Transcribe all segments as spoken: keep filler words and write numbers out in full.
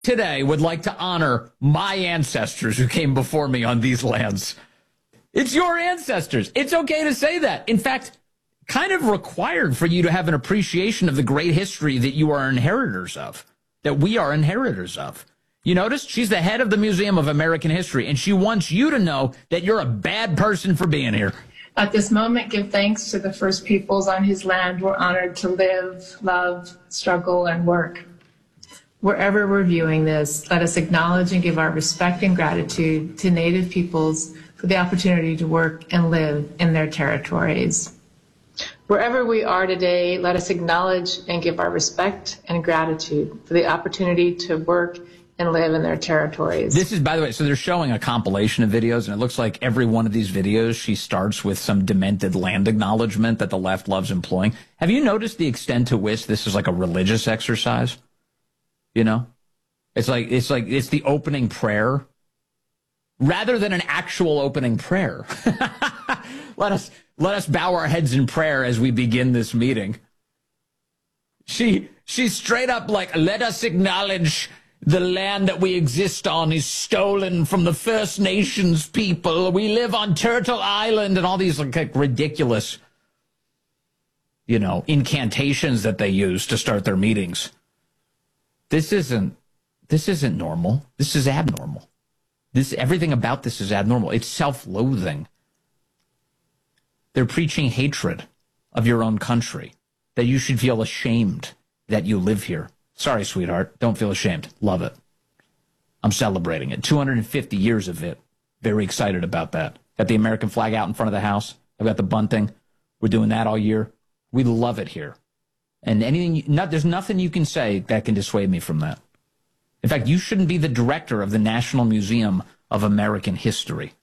today would like to honor my ancestors who came before me on these lands. It's your ancestors. It's okay to say that. In fact, kind of required for you to have an appreciation of the great history that you are inheritors of, that we are inheritors of. You notice she's the head of the Museum of American History, and she wants you to know that you're a bad person for being here. At this moment, give thanks to the first peoples on whose land we're honored to live, love, struggle, and work. Wherever we're viewing this, let us acknowledge and give our respect and gratitude to Native peoples for the opportunity to work and live in their territories. Wherever we are today, let us acknowledge and give our respect and gratitude for the opportunity to work and live in their territories. This is, by the way, so they're showing a compilation of videos, and it looks like every one of these videos, she starts with some demented land acknowledgement that the left loves employing. Have you noticed the extent to which this is like a religious exercise? You know? It's like, it's like, it's the opening prayer rather than an actual opening prayer. Let us, let us bow our heads in prayer as we begin this meeting. She, she's straight up like, let us acknowledge the land that we exist on is stolen from the First Nations people. We live on Turtle Island, and all these like, like ridiculous, you know, incantations that they use to start their meetings. This isn't, this isn't normal. This is abnormal. This, everything about this is abnormal. It's self-loathing. They're preaching hatred of your own country, that you should feel ashamed that you live here. Sorry, sweetheart. Don't feel ashamed. Love it. I'm celebrating it. two hundred fifty years of it. Very excited about that. Got the American flag out in front of the house. I've got the bunting. We're doing that all year. We love it here. And anything, not, there's nothing you can say that can dissuade me from that. In fact, you shouldn't be the director of the National Museum of American History.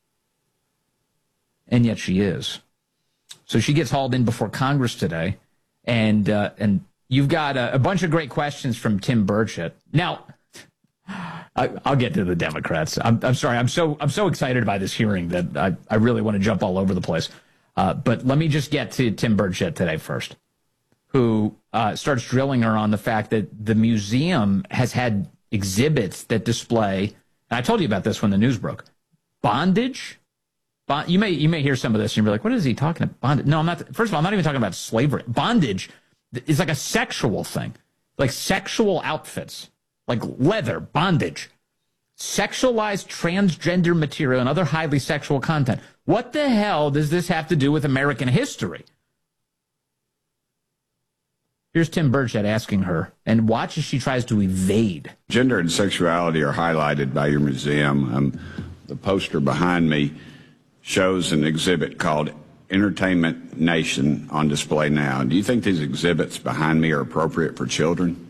And yet she is. So she gets hauled in before Congress today, and uh, and you've got a, a bunch of great questions from Tim Burchett. Now, I, I'll get to the Democrats. I'm, I'm sorry. I'm so I'm so excited by this hearing that I, I really want to jump all over the place. Uh, but let me just get to Tim Burchett today first, who uh, starts drilling her on the fact that the museum has had exhibits that display, and I told you about this when the news broke, bondage. Bond, you may you may hear some of this and you're like, what is he talking about? Bondage? No, I'm not. First of all, I'm not even talking about slavery. Bondage is like a sexual thing, like sexual outfits, like leather, bondage, sexualized transgender material, and other highly sexual content. What the hell does this have to do with American history? Here's Tim Burchett asking her, and watch as she tries to evade. Gender and sexuality are highlighted by your museum. Um, the poster behind me shows an exhibit called Entertainment Nation on display now. Do you think these exhibits behind me are appropriate for children?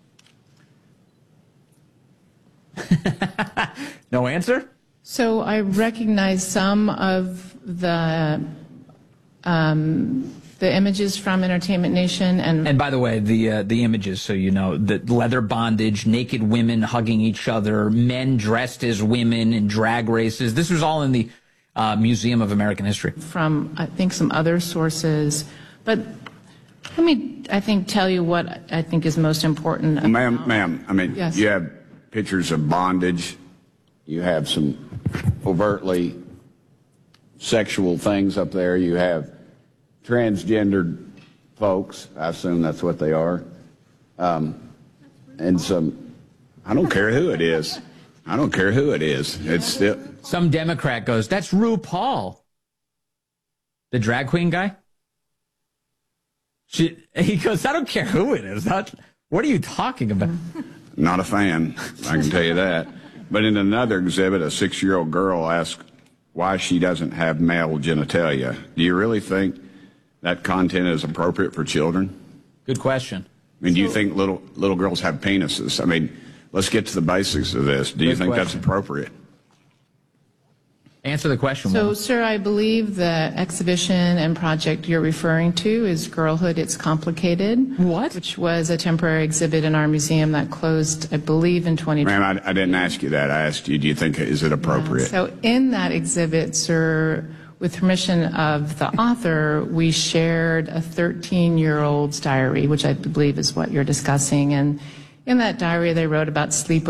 No answer? So I recognize some of the um, the images from Entertainment Nation, and and by the way, the uh, the images, so you know, the leather bondage, naked women hugging each other, men dressed as women in drag races. This was all in the uh, Museum of American History. From I think some other sources, but let me I think tell you what I think is most important. Well, ma'am, ma'am, I mean, yes. You have pictures of bondage. You have some overtly sexual things up there. You have transgendered folks. I assume that's what they are. Um, and some, I don't care who it is. I don't care who it is. It's still. Some Democrat goes, that's RuPaul. The drag queen guy? She, he goes, I don't care who it is. Not, what are you talking about? Not a fan, I can tell you that. But in another exhibit, a six-year-old girl asked why she doesn't have male genitalia. Do you really think that content is appropriate for children? Good question. I mean, do you think little little girls have penises? I mean, let's get to the basics of this. Do you Good think question. that's appropriate? Answer the question. So, woman. sir, I believe the exhibition and project you're referring to is Girlhood, It's Complicated. What? Which was a temporary exhibit in our museum that closed, I believe, in twenty twenty. Ma'am, I, I didn't ask you that. I asked you, do you think, is it appropriate? So in that exhibit, sir, with permission of the author, we shared a thirteen-year-old's diary, which I believe is what you're discussing. And In that diary, they wrote about sleep